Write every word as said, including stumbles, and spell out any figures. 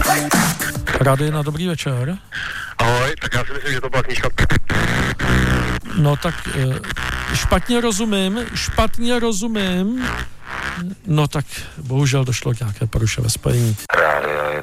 Radina, dobrý večer. Ahoj, tak já si myslím, že to byla knížka. No tak špatně rozumím, špatně rozumím. No tak bohužel došlo k nějaké poruše ve spojení. Rádio